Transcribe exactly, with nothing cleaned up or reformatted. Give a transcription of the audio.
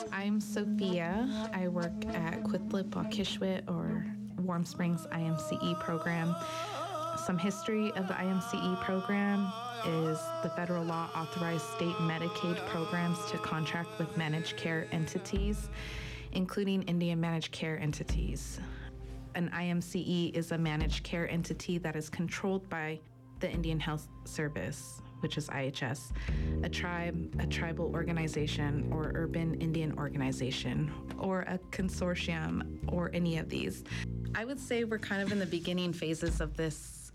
I'm Sophia. I work at Quithlip-Waukesha or Warm Springs I M C E program. Some history of the I M C E program is the federal law authorized state Medicaid programs to contract with managed care entities, including Indian managed care entities. An I M C E is a managed care entity that is controlled by the Indian Health Service, which is I H S, a tribe, a tribal organization, or urban Indian organization, or a consortium, or any of these. I would say we're kind of in the beginning phases of this